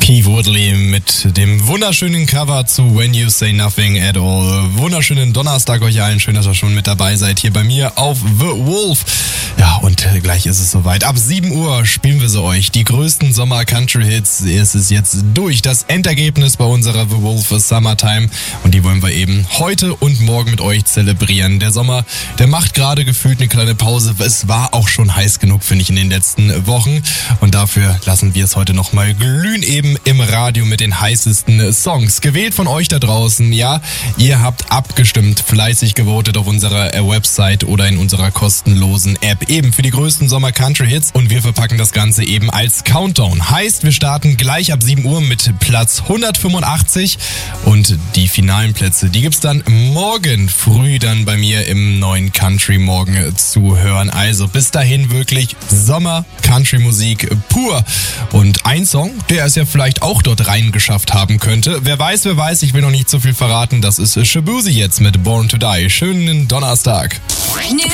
Keith Woodley mit dem wunderschönen Cover zu When You Say Nothing at All. Wunderschönen Donnerstag euch allen. Schön, dass ihr schon mit dabei seid hier bei mir auf The Wolf. Ja, und gleich ist es soweit. Ab 7 Uhr spielen wir sie euch. Die größten Sommer-Country-Hits. Es ist jetzt durch. Das Endergebnis bei unserer The Wolf Summertime. Und die wollen wir eben heute und morgen mit euch zelebrieren. Der Sommer, der macht gerade gefühlt eine kleine Pause. Es war auch schon heiß genug, finde ich, in den letzten Wochen. Und dafür lassen wir es heute nochmal glühen, eben im Radio mit den heißesten Songs. Gewählt von euch da draußen, ja. Ihr habt abgestimmt, fleißig gewotet auf unserer Website oder in unserer kostenlosen App. Eben für die größten Sommer-Country-Hits. Und wir verpacken das Ganze eben als Countdown. Heißt, wir starten gleich ab 7 Uhr mit Platz 185. Und die finalen Plätze, die gibt's dann morgen früh dann bei mir im neuen Country Morgen zu hören. Also bis dahin wirklich Sommer-Country-Musik pur. Und ein Song, der es ja vielleicht auch dort reingeschafft haben könnte. Wer weiß, ich will noch nicht zu viel verraten. Das ist Shaboozey jetzt mit Born to Die. Schönen Donnerstag.